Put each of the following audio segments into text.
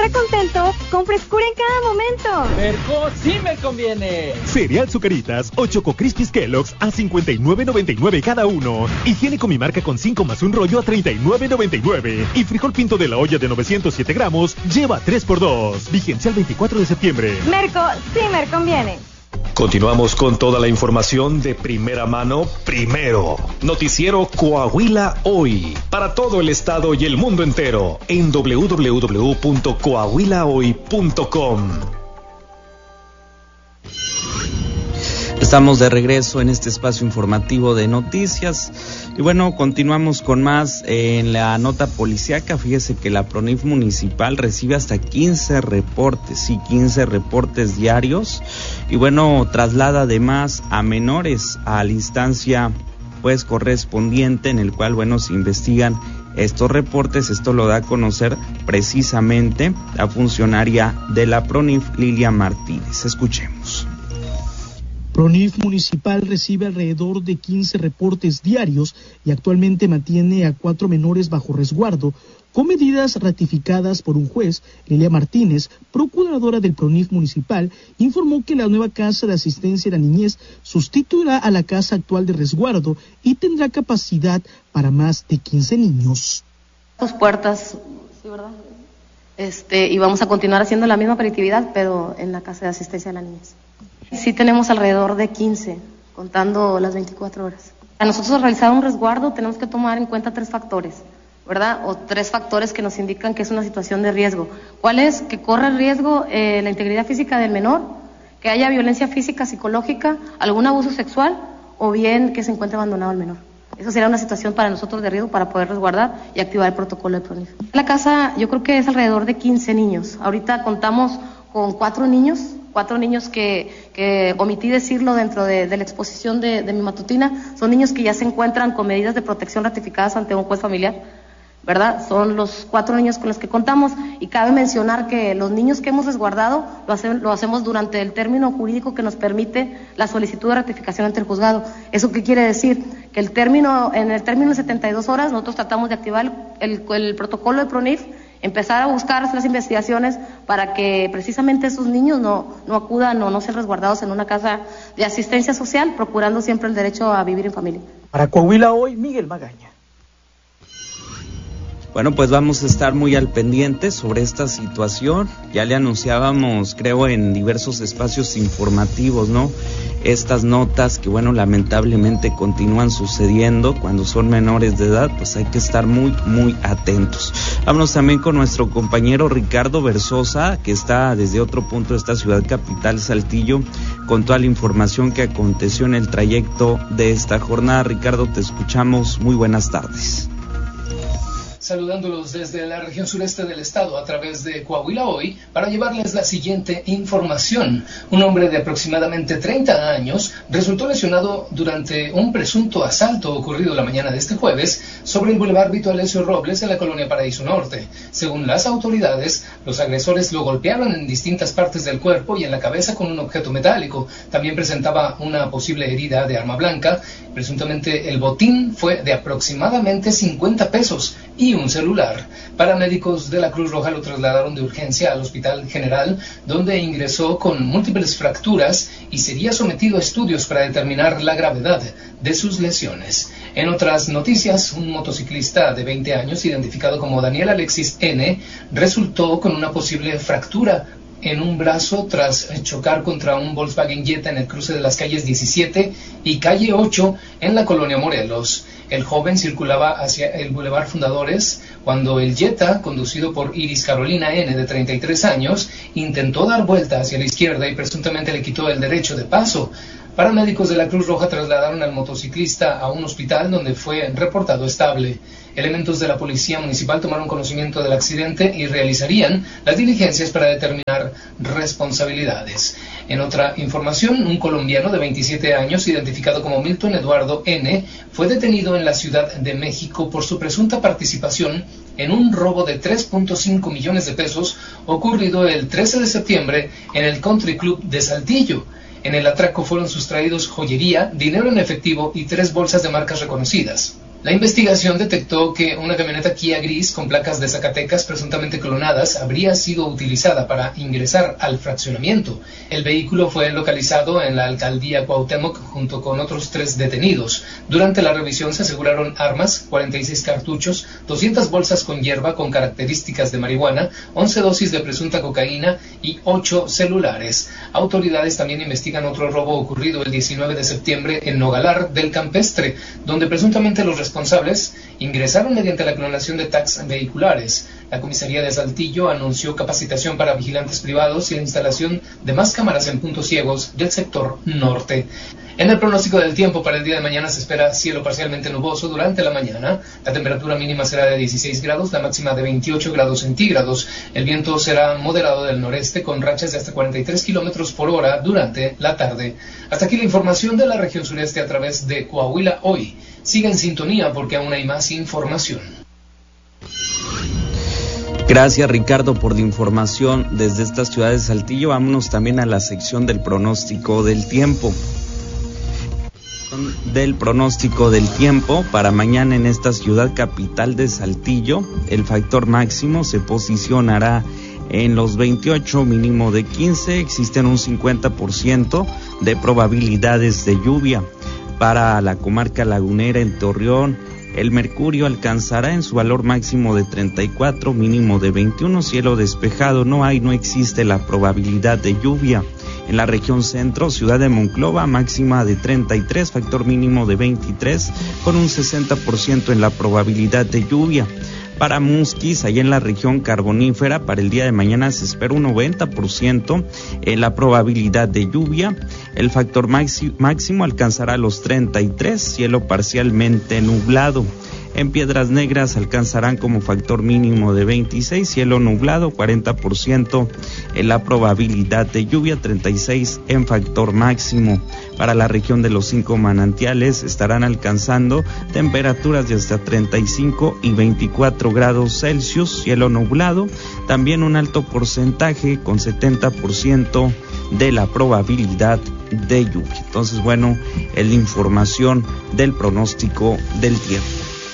corre contento con frescura en cada momento. Merco sí me conviene. Cereal Zucaritas o Choco Crispies Kellogg's a $59.99 cada uno. Higiénico Mi Marca con 5 más un rollo a $39.99. Y frijol pinto de la olla de 907 gramos lleva 3x2. Vigencia el 24 de septiembre. Merco sí me conviene. Continuamos con toda la información de primera mano, primero. Noticiero Coahuila Hoy. Para todo el estado y el mundo entero. En www.coahuilahoy.com. Estamos de regreso en este espacio informativo de noticias y bueno, continuamos con más en la nota policíaca. Fíjese que la PRONIF municipal recibe hasta 15 reportes diarios y bueno, traslada además a menores a la instancia pues correspondiente en el cual bueno, se investigan estos reportes. Esto lo da a conocer precisamente la funcionaria de la PRONIF, Lilia Martínez. Escuchemos. PRONIF municipal recibe alrededor de 15 reportes diarios y actualmente mantiene a 4 menores bajo resguardo con medidas ratificadas por un juez. Lilia Martínez, procuradora del PRONIF municipal, informó que la nueva casa de asistencia a la niñez sustituirá a la casa actual de resguardo y tendrá capacidad para más de 15 niños. Dos puertas, sí, ¿verdad? Y vamos a continuar haciendo la misma operatividad, pero en la casa de asistencia a la niñez. Sí tenemos alrededor de 15, contando las 24 horas. A nosotros realizar un resguardo tenemos que tomar en cuenta 3 factores, ¿verdad? O 3 factores que nos indican que es una situación de riesgo. ¿Cuál es? Que corre riesgo la integridad física del menor, que haya violencia física, psicológica, algún abuso sexual, o bien que se encuentre abandonado el menor. Eso sería una situación para nosotros de riesgo para poder resguardar y activar el protocolo de PRONIF. La casa yo creo que es alrededor de 15 niños. Ahorita contamos con 4 niños que omití decirlo dentro de la exposición de mi matutina. Son niños que ya se encuentran con medidas de protección ratificadas ante un juez familiar, ¿verdad? Son los 4 niños con los que contamos y cabe mencionar que los niños que hemos resguardado lo hacemos durante el término jurídico que nos permite la solicitud de ratificación ante el juzgado. ¿Eso qué quiere decir? Que en el término de 72 horas nosotros tratamos de activar el protocolo de PRONIF, empezar a buscar las investigaciones para que precisamente esos niños no acudan o no sean resguardados en una casa de asistencia social, procurando siempre el derecho a vivir en familia. Para Coahuila Hoy, Miguel Magaña. Bueno, pues vamos a estar muy al pendiente sobre esta situación. Ya le anunciábamos, creo, en diversos espacios informativos, ¿no? Estas notas que, bueno, lamentablemente continúan sucediendo cuando son menores de edad, pues hay que estar muy, muy atentos. Vámonos también con nuestro compañero Ricardo Versosa, que está desde otro punto de esta ciudad capital, Saltillo, con toda la información que aconteció en el trayecto de esta jornada. Ricardo, te escuchamos. Muy buenas tardes. Saludándolos desde la región sureste del estado a través de Coahuila Hoy para llevarles la siguiente información. Un hombre de aproximadamente 30 años resultó lesionado durante un presunto asalto ocurrido la mañana de este jueves sobre el Boulevard Vito Alessio Robles en la colonia Paraíso Norte. Según las autoridades, los agresores lo golpearon en distintas partes del cuerpo y en la cabeza con un objeto metálico. También presentaba una posible herida de arma blanca. Presuntamente el botín fue de aproximadamente 50 pesos y un celular. Paramédicos de la Cruz Roja lo trasladaron de urgencia al Hospital General, donde ingresó con múltiples fracturas y sería sometido a estudios para determinar la gravedad de sus lesiones. En otras noticias, un motociclista de 20 años, identificado como Daniel Alexis N., resultó con una posible fractura en un brazo tras chocar contra un Volkswagen Jetta en el cruce de las calles 17 y calle 8 en la colonia Morelos. El joven circulaba hacia el Boulevard Fundadores cuando el Jetta, conducido por Iris Carolina N., de 33 años, intentó dar vuelta hacia la izquierda y presuntamente le quitó el derecho de paso. Paramédicos de la Cruz Roja trasladaron al motociclista a un hospital donde fue reportado estable. Elementos de la Policía Municipal tomaron conocimiento del accidente y realizarían las diligencias para determinar responsabilidades. En otra información, un colombiano de 27 años, identificado como Milton Eduardo N., fue detenido en la Ciudad de México por su presunta participación en un robo de 3.5 millones de pesos ocurrido el 13 de septiembre en el Country Club de Saltillo. En el atraco fueron sustraídos joyería, dinero en efectivo y 3 bolsas de marcas reconocidas. La investigación detectó que una camioneta Kia gris con placas de Zacatecas presuntamente clonadas habría sido utilizada para ingresar al fraccionamiento. El vehículo fue localizado en la alcaldía Cuauhtémoc junto con otros 3 detenidos. Durante la revisión se aseguraron armas, 46 cartuchos, 200 bolsas con hierba con características de marihuana, 11 dosis de presunta cocaína y 8 celulares. Autoridades también investigan otro robo ocurrido el 19 de septiembre en Nogalar del Campestre, donde presuntamente los responsables ingresaron mediante la clonación de tags vehiculares. La comisaría de Saltillo anunció capacitación para vigilantes privados y la instalación de más cámaras en puntos ciegos del sector norte. En el pronóstico del tiempo para el día de mañana se espera cielo parcialmente nuboso durante la mañana. La temperatura mínima será de 16 grados, la máxima de 28 grados centígrados. El viento será moderado del noreste con rachas de hasta 43 kilómetros por hora durante la tarde. Hasta aquí la información de la región sureste a través de Coahuila Hoy. Siga en sintonía porque aún hay más información. Gracias, Ricardo, por la información desde esta ciudad de Saltillo. Vámonos también a la sección del pronóstico del tiempo. Del pronóstico del tiempo para mañana en esta ciudad capital de Saltillo, el factor máximo se posicionará en los 28, mínimo de 15, existen un 50% de probabilidades de lluvia. Para la comarca lagunera en Torreón, el mercurio alcanzará en su valor máximo de 34, mínimo de 21, cielo despejado, no existe la probabilidad de lluvia. En la región centro, ciudad de Monclova, máxima de 33, factor mínimo de 23, con un 60% en la probabilidad de lluvia. Para Musquis, allá en la región carbonífera, para el día de mañana se espera un 90% en la probabilidad de lluvia. El factor máximo alcanzará los 33, cielo parcialmente nublado. En Piedras Negras alcanzarán como factor mínimo de 26, cielo nublado, 40% en la probabilidad de lluvia, 36 en factor máximo. Para la región de los 5 manantiales estarán alcanzando temperaturas de hasta 35 y 24 grados Celsius, cielo nublado, también un alto porcentaje con 70% de la probabilidad de lluvia. Entonces, bueno, es la información del pronóstico del tiempo.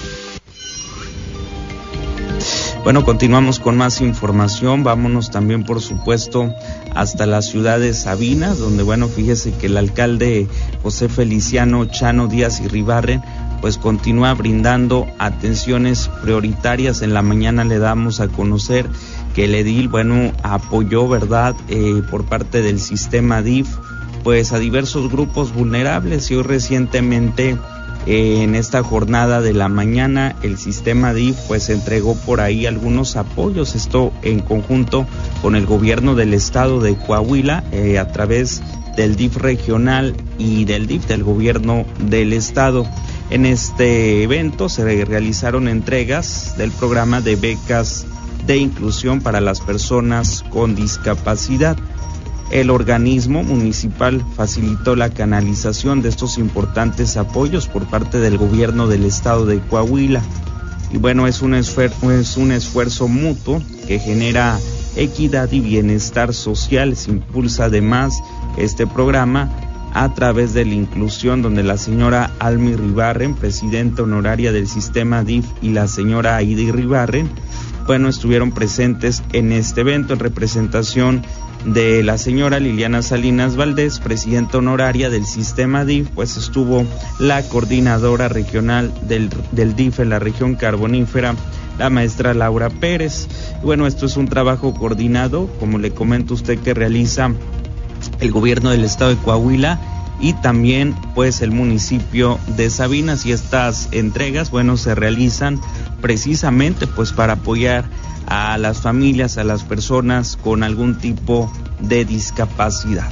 Bueno, continuamos con más información. Vámonos también, por supuesto, hasta la ciudad de Sabinas, donde, bueno, fíjese que el alcalde José Feliciano Chano Díaz Irribarren, pues continúa brindando atenciones prioritarias. En la mañana le damos a conocer que el edil, bueno, apoyó, ¿verdad?, por parte del sistema DIF, pues a diversos grupos vulnerables, y hoy recientemente en esta jornada de la mañana el sistema DIF pues entregó por ahí algunos apoyos, esto en conjunto con el gobierno del estado de Coahuila a través del DIF regional y del DIF del gobierno del estado. En este evento se realizaron entregas del programa de becas de inclusión para las personas con discapacidad. El organismo municipal facilitó la canalización de estos importantes apoyos por parte del gobierno del estado de Coahuila. Y bueno, es un esfuerzo mutuo que genera equidad y bienestar social. Se impulsa además este programa a través de la inclusión, donde la señora Almi Irribarren, presidenta honoraria del sistema DIF, y la señora Aida Irribarren, bueno, estuvieron presentes en este evento en representación de la señora Liliana Salinas Valdés, presidenta honoraria del sistema DIF, pues estuvo la coordinadora regional del DIF en la región carbonífera, la maestra Laura Pérez. Bueno, esto es un trabajo coordinado, como le comento usted, que realiza el gobierno del estado de Coahuila y también pues el municipio de Sabinas, y estas entregas, bueno, se realizan precisamente pues para apoyar a las familias, a las personas con algún tipo de discapacidad.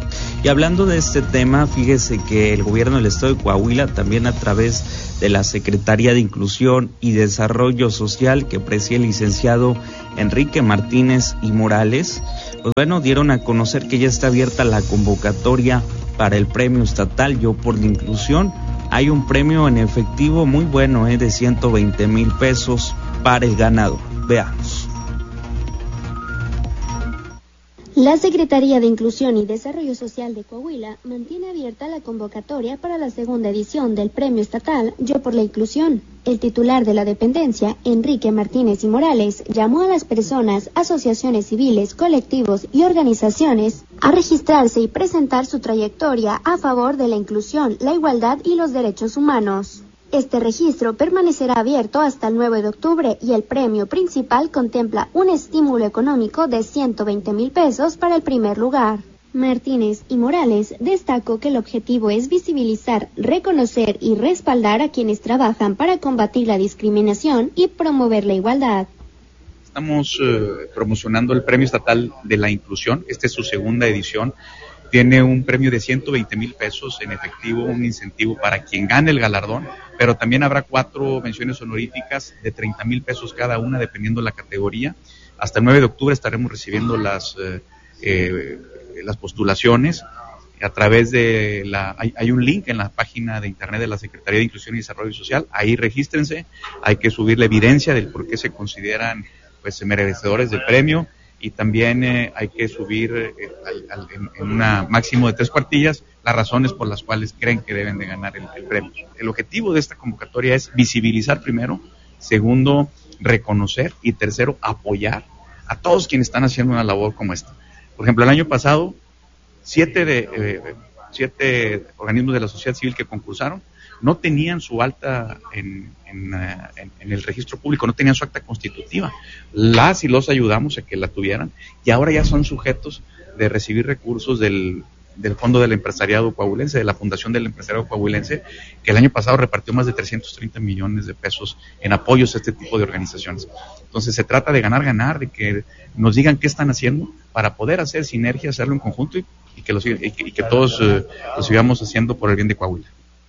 Y hablando de este tema, fíjese que el gobierno del estado de Coahuila, también a través de la Secretaría de Inclusión y Desarrollo Social que preside el licenciado Enrique Martínez y Morales, pues bueno, dieron a conocer que ya está abierta la convocatoria para el premio estatal Yo por la Inclusión. Hay un premio en efectivo muy bueno, de 120,000 pesos para el ganador. Veamos. La Secretaría de Inclusión y Desarrollo Social de Coahuila mantiene abierta la convocatoria para la segunda edición del Premio Estatal Yo por la Inclusión. El titular de la dependencia, Enrique Martínez y Morales, llamó a las personas, asociaciones civiles, colectivos y organizaciones a registrarse y presentar su trayectoria a favor de la inclusión, la igualdad y los derechos humanos. Este registro permanecerá abierto hasta el 9 de octubre y el premio principal contempla un estímulo económico de 120,000 pesos para el primer lugar. Martínez y Morales destacó que el objetivo es visibilizar, reconocer y respaldar a quienes trabajan para combatir la discriminación y promover la igualdad. Estamos promocionando el Premio Estatal de la Inclusión. Esta es su segunda edición. Tiene un premio de 120,000 pesos en efectivo, un incentivo para quien gane el galardón, pero también habrá 4 menciones honoríficas de 30,000 pesos cada una, dependiendo la categoría. Hasta el 9 de octubre estaremos recibiendo las postulaciones a través de hay un link en la página de internet de la Secretaría de Inclusión y Desarrollo Social. Ahí regístrense, hay que subir la evidencia del por qué se consideran pues merecedores del premio. Y también hay que subir en un máximo de 3 cuartillas las razones por las cuales creen que deben de ganar el premio. El objetivo de esta convocatoria es visibilizar primero, segundo, reconocer y tercero, apoyar a todos quienes están haciendo una labor como esta. Por ejemplo, el año pasado, 7 organismos de la sociedad civil que concursaron no tenían su alta en el registro público, no tenían su acta constitutiva. Las y los ayudamos a que la tuvieran y ahora ya son sujetos de recibir recursos del Fondo del Empresariado Coahuilense, de la Fundación del Empresariado Coahuilense, que el año pasado repartió más de 330 millones de pesos en apoyos a este tipo de organizaciones. Entonces se trata de ganar, de que nos digan qué están haciendo para poder hacer sinergia, hacerlo en conjunto y que todos lo sigamos haciendo por el bien de Coahuila.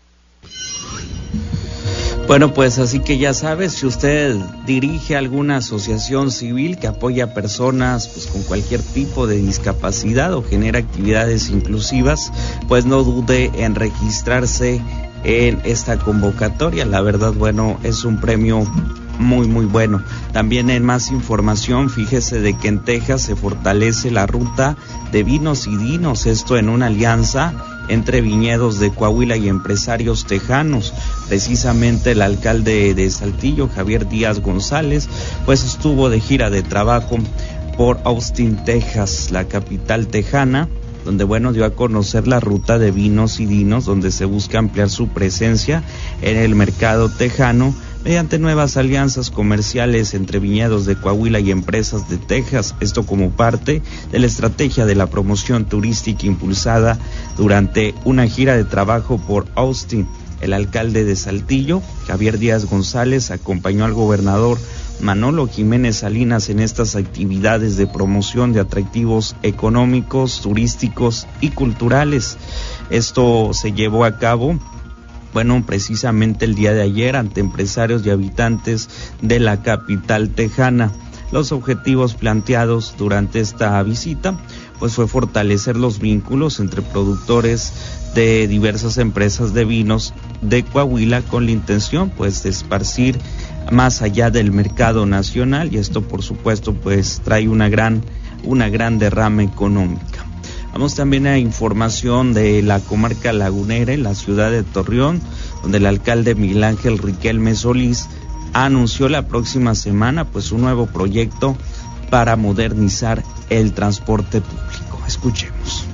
Bueno, pues así que ya sabes, si usted dirige alguna asociación civil que apoya a personas pues con cualquier tipo de discapacidad o genera actividades inclusivas, pues no dude en registrarse en esta convocatoria. La verdad, bueno, es un premio muy bueno. También en más información, fíjese de que en Texas se fortalece la ruta de vinos y dinos, esto en una alianza entre viñedos de Coahuila y empresarios tejanos. Precisamente el alcalde de Saltillo, Javier Díaz González, pues estuvo de gira de trabajo por Austin, Texas, la capital tejana, donde bueno dio a conocer la ruta de vinos y dinos, donde se busca ampliar su presencia en el mercado tejano mediante nuevas alianzas comerciales entre viñedos de Coahuila y empresas de Texas, esto como parte de la estrategia de la promoción turística impulsada durante una gira de trabajo por Austin. El alcalde de Saltillo, Javier Díaz González, acompañó al gobernador Manolo Jiménez Salinas en estas actividades de promoción de atractivos económicos, turísticos y culturales. Esto se llevó a cabo precisamente el día de ayer ante empresarios y habitantes de la capital tejana. Los objetivos planteados durante esta visita pues fue fortalecer los vínculos entre productores de diversas empresas de vinos de Coahuila con la intención pues de esparcir más allá del mercado nacional, y esto por supuesto pues trae una gran derrama económica. Vamos también a información de la comarca lagunera, en la ciudad de Torreón, donde el alcalde Miguel Ángel Riquelme Solís anunció la próxima semana pues un nuevo proyecto para modernizar el transporte público. Escuchemos.